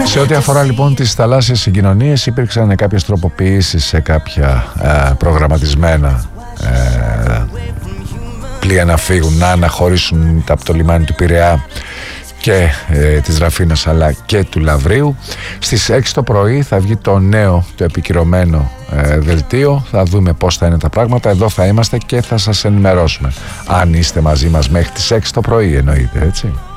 Σε ό,τι αφορά λοιπόν τις θαλάσσιες συγκοινωνίες, υπήρξαν κάποιες τροποποιήσεις σε κάποια προγραμματισμένα πλοία να φύγουν, να αναχωρήσουν από το λιμάνι του Πειραιά και της Ραφίνας αλλά και του Λαβρίου. Στις 6 το πρωί θα βγει το νέο, το επικυρωμένο δελτίο. Θα δούμε πώς θα είναι τα πράγματα. Εδώ θα είμαστε και θα σας ενημερώσουμε. Αν είστε μαζί μας μέχρι τις 6 το πρωί, εννοείται, έτσι.